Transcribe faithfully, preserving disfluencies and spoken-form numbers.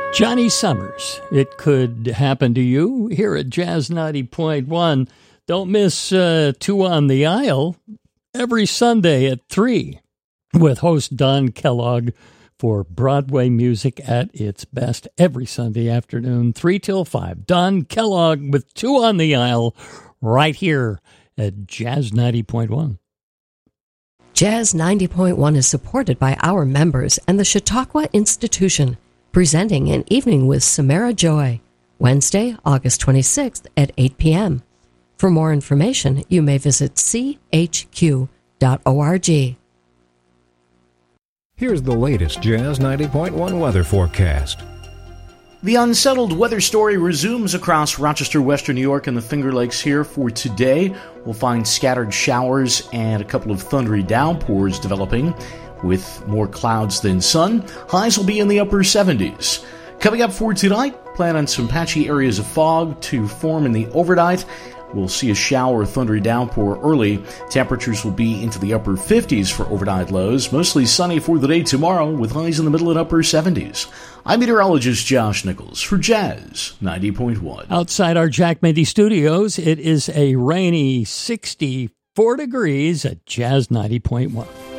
Johnny Summers. It could happen to you here at Jazz ninety point one. Don't miss uh, Two on the Aisle every Sunday at three with host Don Kellogg for Broadway music at its best every Sunday afternoon, three till five. Don Kellogg with Two on the Aisle right here at Jazz ninety point one. Jazz ninety point one is supported by our members and the Chautauqua Institution, presenting an evening with Samara Joy, Wednesday, August twenty-sixth at eight p.m. For more information, you may visit c h q dot org. Here's the latest Jazz ninety point one weather forecast. The unsettled weather story resumes across Rochester, Western New York, and the Finger Lakes here for today. We'll find scattered showers and a couple of thundery downpours developing with more clouds than sun. Highs will be in the upper seventies. Coming up for tonight, plan on some patchy areas of fog to form in the overnight. We'll see a shower or thundery downpour early. Temperatures will be into the upper fifties for overnight lows. Mostly sunny for the day tomorrow with highs in the middle and upper seventies. I'm meteorologist Josh Nichols for Jazz ninety point one. Outside our Jack Mady studios, it is a rainy sixty-four degrees at Jazz ninety point one.